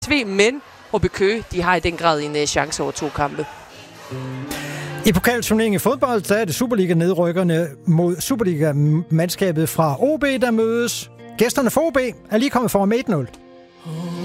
men HB Køge, de har i den grad en chance over 2 kampe. I pokalturneringen i fodbold, der er det Superliga-nedrykkerne mod Superliga-mandskabet fra OB, der mødes. Gæsterne for OB er lige kommet foran med 1-0.